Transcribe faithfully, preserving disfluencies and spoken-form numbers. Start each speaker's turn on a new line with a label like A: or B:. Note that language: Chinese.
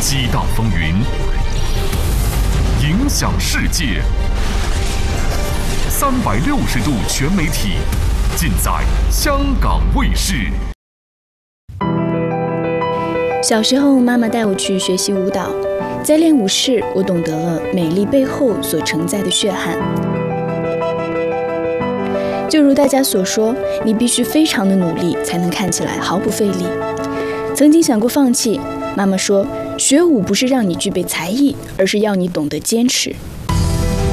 A: 激荡风云，影响世界。三百六十度全媒体，尽在香港卫视。
B: 小时候，妈妈带我去学习舞蹈，在练舞室，我懂得了美丽背后所承载的血汗。就如大家所说，你必须非常的努力，才能看起来毫不费力。曾经想过放弃，妈妈说，学舞不是让你具备才艺，而是要你懂得坚持。